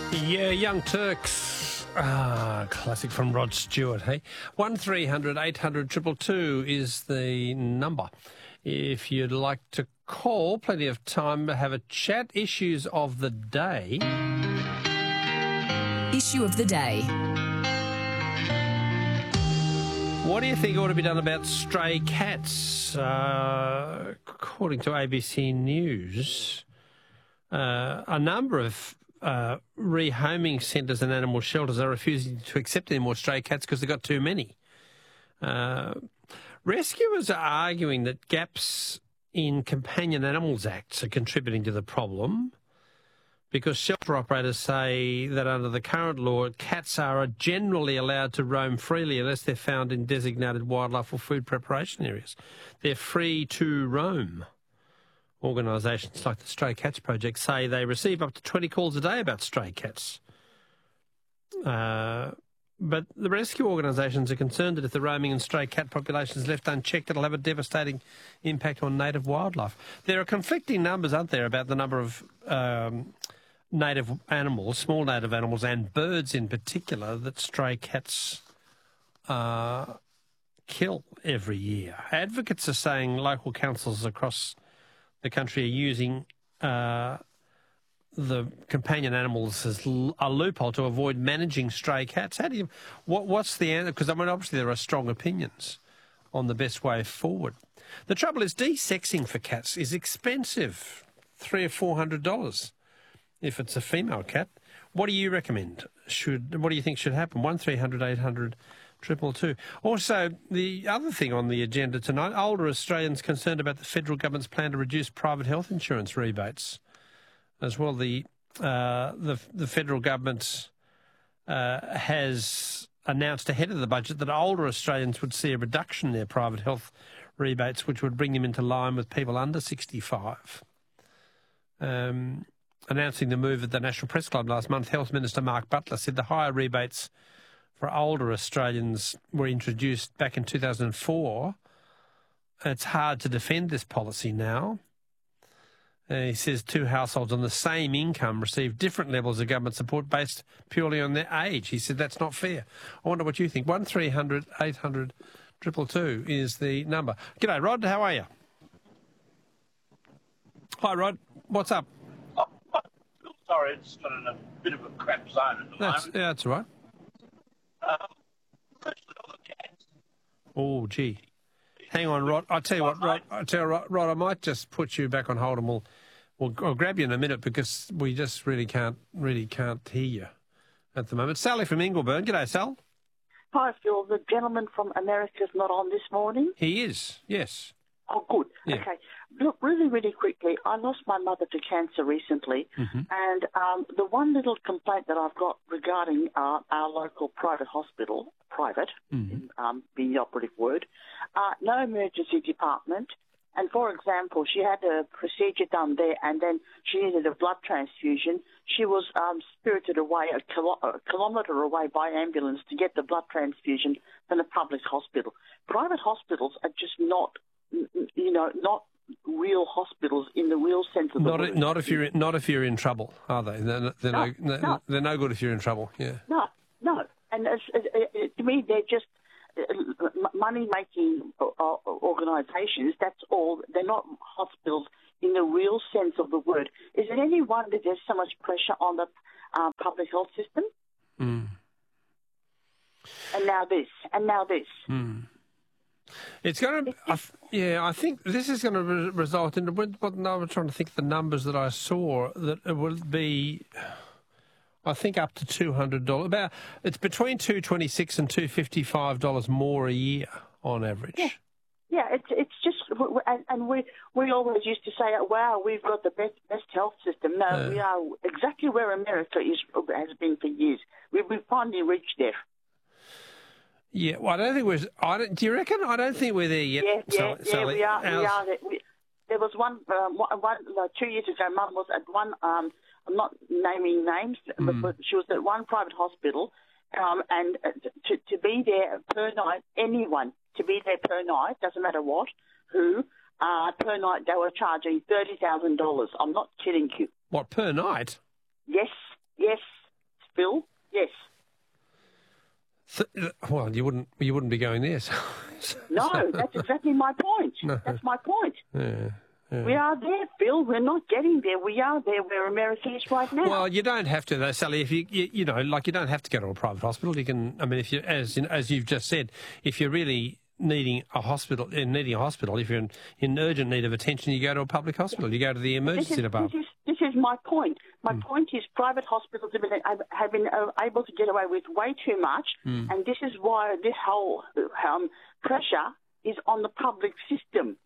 Yeah, Young Turks. Classic from Rod Stewart, hey? 1300 800 222 is the number. If you'd like to call, plenty of time to have a chat. Issues of the day. Issue of the day. What do you think ought to be done about stray cats? According to ABC News, a number of rehoming centres and animal shelters are refusing to accept any more stray cats because they've got too many. Rescuers are arguing that gaps in Companion Animals Acts are contributing to the problem because shelter operators say that under the current law, cats are generally allowed to roam freely unless they're found in designated wildlife or food preparation areas. They're free to roam. Organisations like the Stray Cats Project say they receive up to 20 calls a day about stray cats. But the rescue organisations are concerned that if the roaming and stray cat population is left unchecked, it'll have a devastating impact on native wildlife. There are conflicting numbers, aren't there, about the number of native animals, small native animals and birds in particular, that stray cats kill every year. Advocates are saying local councils across the country are using the companion animals as a loophole to avoid managing stray cats. How do you? What's the answer? Because I mean, obviously there are strong opinions on the best way forward. The trouble is, desexing for cats is expensive, $300 or $400 if it's a female cat. What do you recommend? What do you think should happen? 1300 800 222. Also, the other thing on the agenda tonight: older Australians concerned about the federal government's plan to reduce private health insurance rebates. As well, the federal government has announced ahead of the budget that older Australians would see a reduction in their private health rebates, which would bring them into line with people under 65. Announcing the move at the National Press Club last month, Health Minister Mark Butler said the higher rebates for older Australians were introduced back in 2004. It's hard to defend this policy now. He says two households on the same income receive different levels of government support based purely on their age. He said that's not fair. I wonder what you think. 1300 800 222 is the number. G'day, Rod. How are you? Hi, Rod. What's up? Oh, sorry, it's got in a bit of a crap zone at the moment. Yeah, that's all right. Firstly, all the cats. Oh, gee. Hang on, Rod. I'll tell you what, Rod, I might just put you back on hold and I'll grab you in a minute because we just really can't hear you at the moment. Sally from Ingleburn. G'day, Sal. Hi, Phil. The gentleman from America's not on this morning? He is, yes. Oh, good. Yeah. Okay. Look, really, really quickly, I lost my mother to cancer recently, and the one little complaint that I've got regarding our local private hospital, being the operative word, no emergency department, and for example, she had a procedure done there and then she needed a blood transfusion. She was spirited away a kilometre away by ambulance to get the blood transfusion from the public hospital. Private hospitals are just not real hospitals in the real sense of the word. Not if you're in trouble, are they? They're no good if you're in trouble. Yeah. No. And to me, they're just money-making organisations. That's all. They're not hospitals in the real sense of the word. Is it any wonder there's so much pressure on the public health system? Mm. And now this. Mm. It's going to, I think this is going to result in, I'm trying to think of the numbers that I saw, that it will be, I think, up to $200. It's between $226 and $255 more a year on average. Yeah, it's just, and we always used to say, wow, we've got the best health system. No, we are exactly where America has been for years. We've finally reached there. Yeah, well, I don't think do you reckon? I don't think we're there yet. Yeah, we are. There was one 2 years ago. Mum was at one. I'm not naming names, but she was at one private hospital, and to be there per night, anyone to be there per night, doesn't matter what, who, per night they were charging $30,000. I'm not kidding you. What, per night? Yes. Phil. Yes. Well, you wouldn't be going there. No, that's exactly my point. No. That's my point. Yeah. We are there, Phil. We're not getting there. We are there where America is right now. Well, you don't have to, though, Sally. If you know, like, you don't have to go to a private hospital. You can. I mean, if you, as you've just said, if you're really needing a hospital, if you're in urgent need of attention, you go to a public hospital. You go to the emergency department. This is my point. My point is private hospitals have been able to get away with way too much, and this is why this whole pressure is on the public system.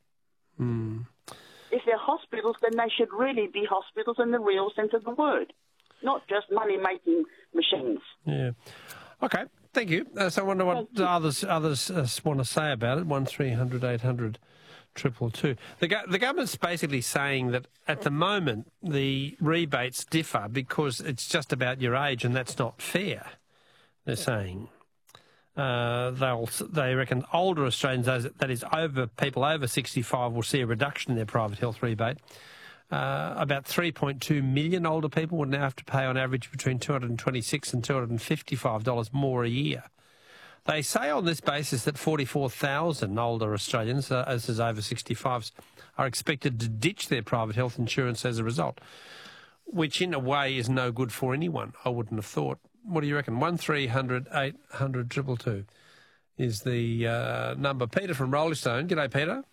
If they're hospitals, then they should really be hospitals in the real sense of the word, not just money-making machines. Yeah. Okay. Thank you. So I wonder what others want to say about it. 1300 800 222. The government's basically saying that at the moment the rebates differ because it's just about your age, and that's not fair. They're saying they reckon older Australians, that is people over 65, will see a reduction in their private health rebate. About 3.2 million older people would now have to pay on average between $226 and $255 more a year. They say on this basis that 44,000 older Australians, as is over 65s, are expected to ditch their private health insurance as a result, which in a way is no good for anyone, I wouldn't have thought. What do you reckon? 1300 800 222 is the number. Peter from Rolling Stone. G'day, Peter.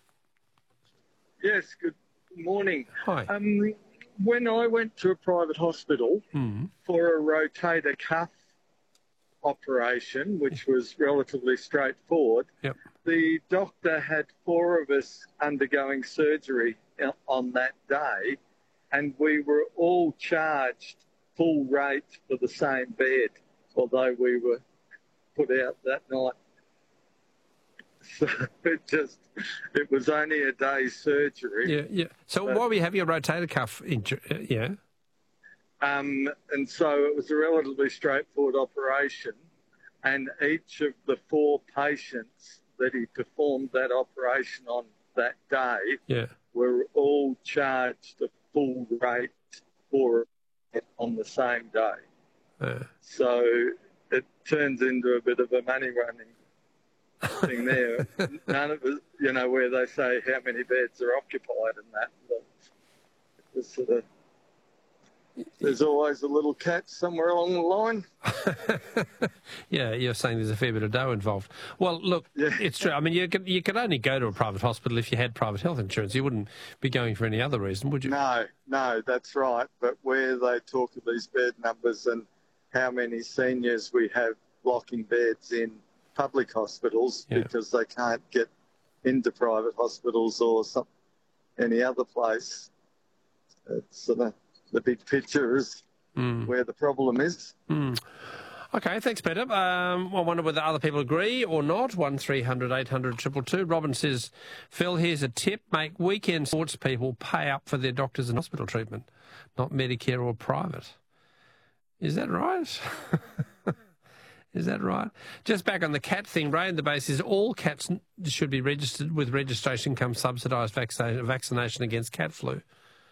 Yes, good morning. Hi. When I went to a private hospital for a rotator cuff operation, which was relatively straightforward, the doctor had 4 of us undergoing surgery on that day, and we were all charged full rate for the same bed, although we were put out that night. So it was only a day's surgery. Yeah. So why were you having a rotator cuff injury? Yeah. And so it was a relatively straightforward operation, and each of the 4 patients that he performed that operation on that day were all charged a full rate for it on the same day. So it turns into a bit of a money running thing there. None of it, where they say how many beds are occupied and that. But it was sort of, there's always a little catch somewhere along the line. Yeah, you're saying there's a fair bit of dough involved. Well, look, it's true. I mean, you could only go to a private hospital if you had private health insurance. You wouldn't be going for any other reason, would you? No, that's right. But where they talk of these bed numbers and how many seniors we have blocking beds in public hospitals because they can't get into private hospitals or any other place, it's sort of the big picture is where the problem is. Okay, thanks, Peter. I wonder whether other people agree or not. 1300 800 222. Robin says, Phil, here's a tip. Make weekend sports people pay up for their doctors and hospital treatment, not Medicare or private. Is that right? Is that right? Just back on the cat thing, Ray, the base is all cats should be registered with registration comes subsidised vaccination against cat flu.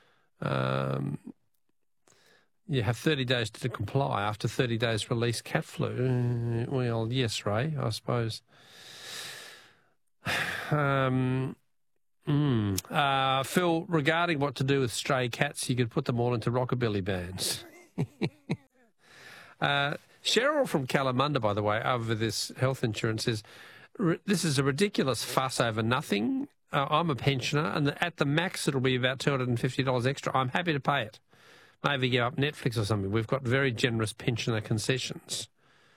You have 30 days to comply. After 30 days, release cat flu. Well, yes, Ray, I suppose. Phil, regarding what to do with stray cats, you could put them all into rockabilly bands. Cheryl from Kalamunda, by the way, over this health insurance says, this is a ridiculous fuss over nothing. I'm a pensioner, and at the max it'll be about $250 extra. I'm happy to pay it. Maybe give up Netflix or something. We've got very generous pensioner concessions.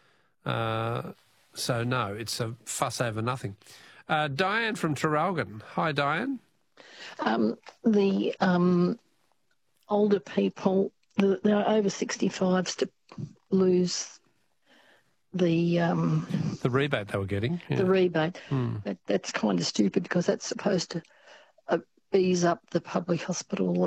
So, no, it's a fuss over nothing. Diane from Traralgon. Hi, Diane. The older people, they're over 65s to lose the rebate they were getting. The rebate. That's kind of stupid because that's supposed to ease up the public hospital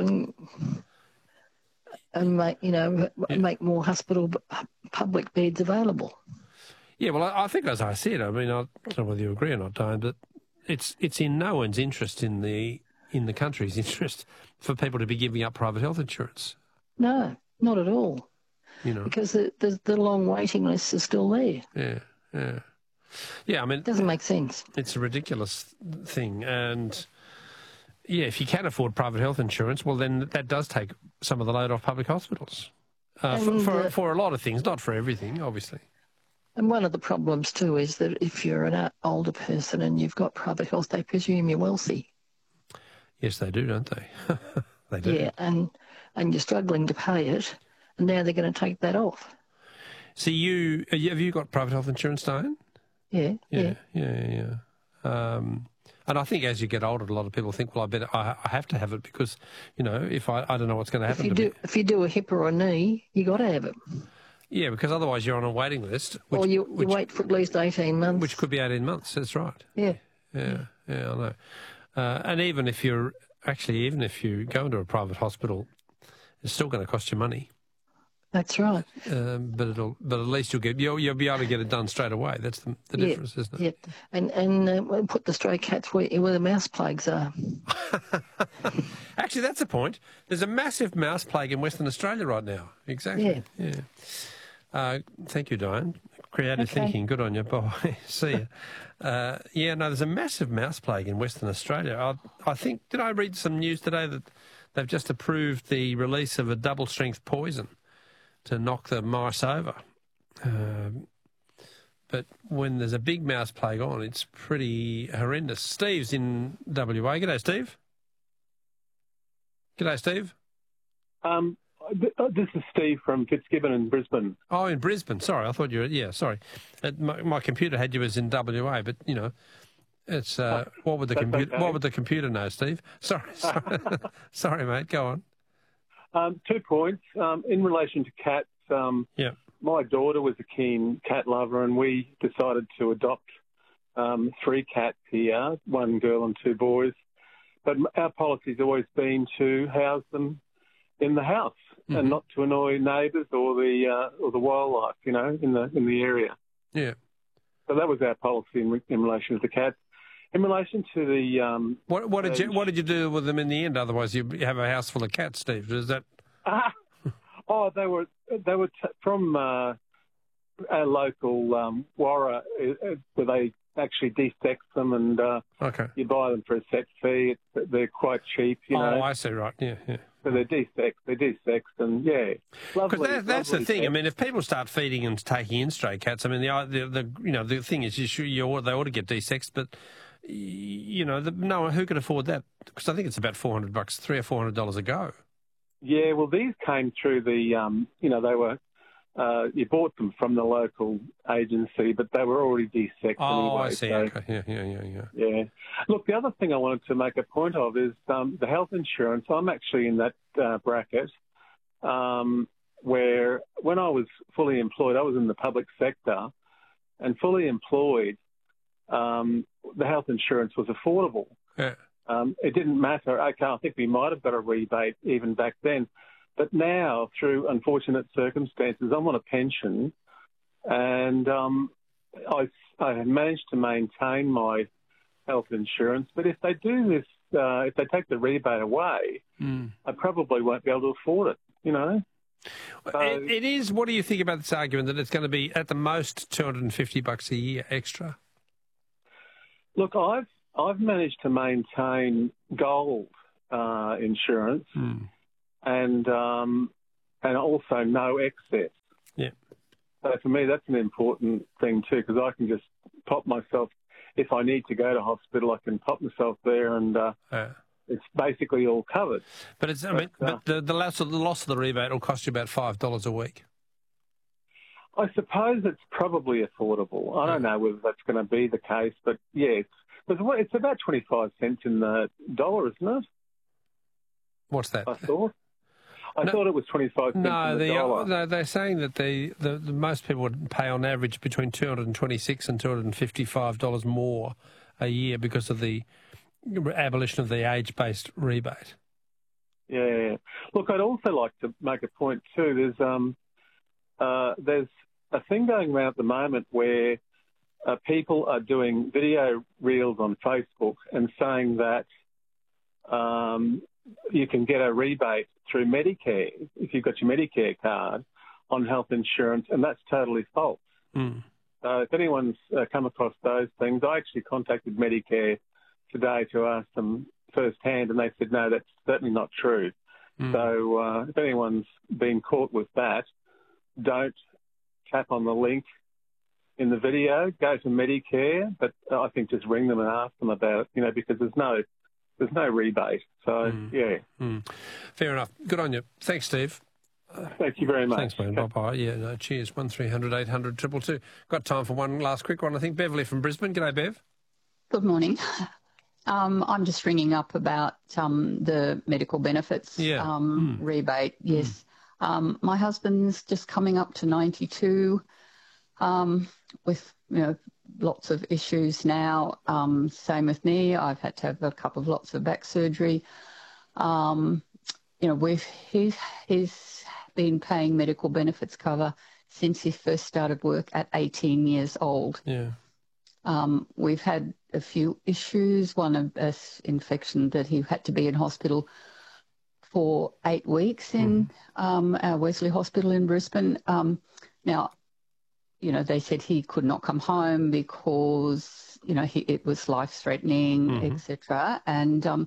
and make more public beds available. Yeah, well, I think as I said, I mean, I don't know whether you agree or not, Diane, but it's in no one's interest in the country's interest for people to be giving up private health insurance. No, not at all. you know. Because the long waiting lists are still there. Yeah, yeah. Yeah, I mean... It doesn't make sense. It's a ridiculous thing. And, yeah, if you can afford private health insurance, well, then that does take some of the load off public hospitals. For a lot of things, not for everything, obviously. And one of the problems, too, is that if you're an older person and you've got private health, they presume you're wealthy. Yes, they do, don't they? They do. Yeah, and you're struggling to pay it, and now they're going to take that off. So have you got private health insurance, Diane? Yeah. And I think as you get older, a lot of people think, well, I have to have it because, you know, if I don't know what's going to happen to me. If you do a hip or a knee, you got to have it. Yeah, because otherwise you're on a waiting list. Or you wait for at least 18 months. Which could be 18 months, that's right. Yeah. Yeah, I know. And even if you go into a private hospital, it's still going to cost you money. That's right. But at least you'll be able to get it done straight away. That's the difference, isn't it? Yeah, and we'll put the stray cats where the mouse plagues are. Actually, that's a point. There's a massive mouse plague in Western Australia right now. Exactly. Yeah. Thank you, Diane. Creative thinking. Good on you. Bye. See ya. There's a massive mouse plague in Western Australia. I think, did I read some news today that they've just approved the release of a double-strength poison to knock the mice over? But when there's a big mouse plague on, it's pretty horrendous. Steve's in WA. G'day, Steve. G'day, Steve. This is Steve from Fitzgibbon in Brisbane. Oh, in Brisbane. Sorry, I thought you were... Yeah, sorry. My computer had you as in WA, but, you know, it's... what would the computer know, Steve? Sorry, mate. Go on. 2 points. In relation to cats, my daughter was a keen cat lover, and we decided to adopt 3 cats here, 1 girl and 2 boys. But our policy's always been to house them in the house and not to annoy neighbours or the wildlife, you know, in the area. Yeah. So that was our policy in relation to the cats. In relation to the what did you do with them in the end? Otherwise, you have a house full of cats, Steve. Is that? They were from our local Warra, where they actually de-sex them, and you buy them for a set fee. They're quite cheap, you know. Oh, I see. Right. Yeah. So they're de-sexed, and because that's the thing. I mean, if people start feeding and taking in stray cats, I mean, the thing is, they ought to get de-sexed, but you know, no one who can afford that, because I think it's about $400, $300 or $400 a go. Yeah, well, these came through the, they were, you bought them from the local agency, but they were already de-sexed anyway. Oh, I see. So, okay. Yeah. Look, the other thing I wanted to make a point of is the health insurance. I'm actually in that bracket where when I was fully employed, I was in the public sector, and fully employed, the health insurance was affordable. Yeah. It didn't matter. Okay, I think we might have got a rebate even back then. But now, through unfortunate circumstances, I'm on a pension, and I have managed to maintain my health insurance. But if they do this, if they take the rebate away, I probably won't be able to afford it, you know. So, it is. What do you think about this argument that it's going to be at the most $250 a year extra? Look, I've managed to maintain gold insurance and also no excess. Yeah. So for me, that's an important thing too, because I can just pop myself, if I need to go to hospital, I can pop myself there, and it's basically all covered. But the loss of the rebate will cost you about $5 a week. I suppose it's probably affordable. I don't know whether that's going to be the case, but yeah, it's about 25 cents in the dollar, isn't it? What's that? I thought it was 25 cents in the dollar. No, they're saying that the most people would pay on average between $226 and $255 more a year because of the abolition of the age-based rebate. Yeah. Look, I'd also like to make a point too. There's a thing going around at the moment where people are doing video reels on Facebook and saying that you can get a rebate through Medicare if you've got your Medicare card on health insurance, and that's totally false. If anyone's come across those things, I actually contacted Medicare today to ask them firsthand, and they said, no, that's certainly not true. So if anyone's been caught with that, don't tap on the link in the video, go to Medicare, but I think just ring them and ask them about it, because there's no rebate. So, Fair enough. Good on you. Thanks, Steve. Thank you very much. Thanks, man. Bye-bye. Yeah, no, cheers. 1300 800 222. Got time for one last quick one, I think. Beverly from Brisbane. G'day, Bev. Good morning. I'm just ringing up about the medical benefits rebate. Yes. My husband's just coming up to 92 with, lots of issues now. Same with me. I've had to have lots of back surgery. He's been paying medical benefits cover since he first started work at 18 years old. Yeah. We've had a few issues. One of us infection that he had to be in hospital for 8 weeks in our Wesley Hospital in Brisbane. Now, they said he could not come home because, it was life-threatening, etc. And,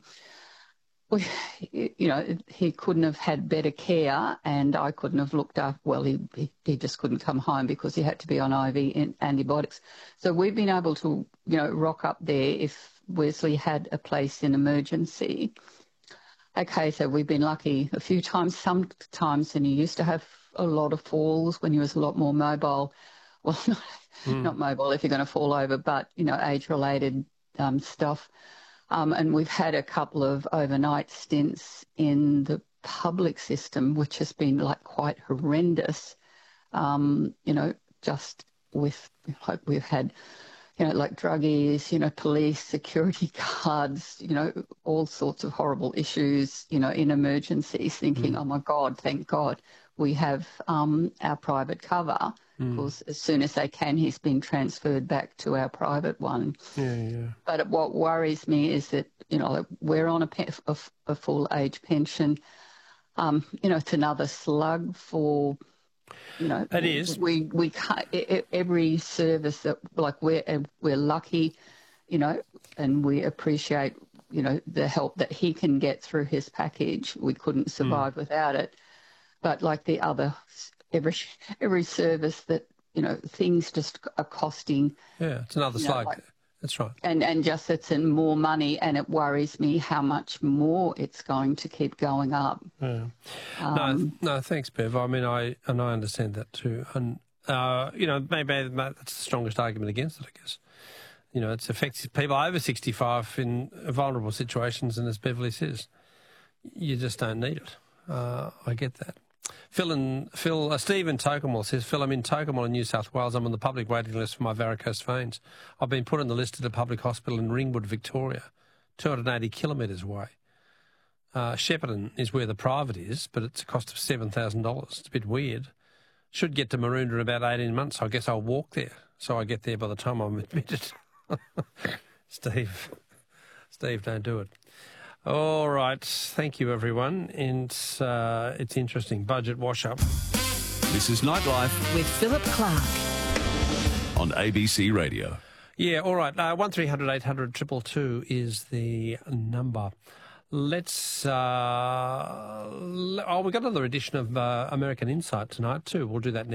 he couldn't have had better care, and I couldn't have looked up. Well, he just couldn't come home because he had to be on IV antibiotics. So we've been able to, rock up there if Wesley had a place in emergency. Okay, so we've been lucky a few times. Sometimes, and he used to have a lot of falls when he was a lot more mobile. Well, not mobile if you're going to fall over, but, age-related stuff. And we've had a couple of overnight stints in the public system, which has been quite horrendous. Just with we've had, druggies, police, security guards, all sorts of horrible issues, in emergencies, thinking, oh my God, thank God we have our private cover. Because as soon as they can, he's been transferred back to our private one. Yeah. But what worries me is that, we're on a full age pension. It's another slug for, It is. We can't, every service that, we're lucky, and we appreciate, the help that he can get through his package. We couldn't survive without it. But the other, every service that, things just are costing. Yeah, it's another slug. That's right. And just it's in more money, and it worries me how much more it's going to keep going up. Yeah. No, thanks, Bev. I mean, I understand that too. And, maybe that's the strongest argument against it, I guess. It's affects people over 65 in vulnerable situations, and as Beverly says, you just don't need it. I get that. Steve in Tocumwal says, Phil, I'm in Tocumwal in New South Wales. I'm on the public waiting list for my varicose veins. I've been put on the list at a public hospital in Ringwood, Victoria, 280 kilometres away. Shepparton is where the private is, but it's a cost of $7,000. It's a bit weird. Should get to Maroondah in about 18 months. I guess I'll walk there, so I get there by the time I'm admitted. Steve, don't do it. All right. Thank you, everyone. And it's interesting. Budget wash-up. This is Nightlife with Philip Clark on ABC Radio. Yeah, all right. 1300 800 222 is the number. Let's... we've got another edition of American Insight tonight too. We'll do that next.